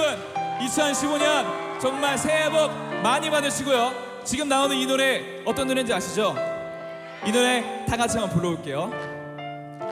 2015년 정말 새해 복 많이 받으시고요. 지금 나오는 이 노래 어떤 노래인지 아시죠? 이 노래 다 같이 한번 불러볼게요.